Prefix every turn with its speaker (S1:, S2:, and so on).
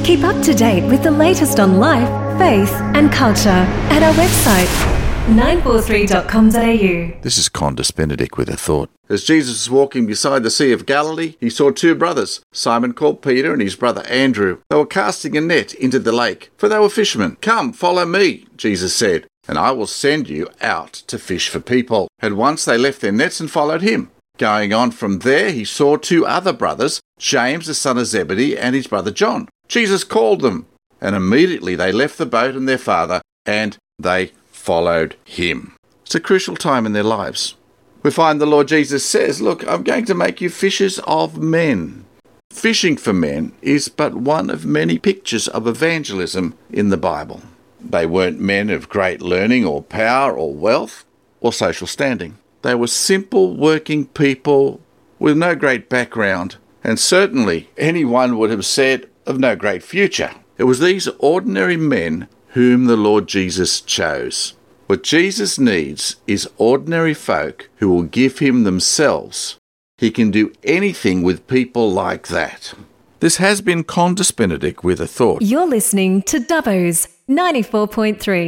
S1: Keep up to date with the latest on life, faith and culture at our website, 943.com.au.
S2: This is Condis Benedict with a thought. As Jesus was walking beside the Sea of Galilee, he saw two brothers, Simon called Peter and his brother Andrew. They were casting a net into the lake, for they were fishermen. "Come, follow me," Jesus said, "and I will send you out to fish for people." At once they left their nets and followed him. Going on from there, he saw two other brothers, James the son of Zebedee and his brother John. Jesus called them, and immediately they left the boat and their father, and they followed him. It's a crucial time in their lives. We find the Lord Jesus says, "Look, I'm going to make you fishers of men." Fishing for men is but one of many pictures of evangelism in the Bible. They weren't men of great learning or power or wealth or social standing. They were simple working people with no great background, and certainly anyone would have said of no great future. It was these ordinary men whom the Lord Jesus chose. What Jesus needs is ordinary folk who will give him themselves. He can do anything with people like that. This has been Condis Benedict with a thought.
S1: You're listening to Dubbo's 94.3.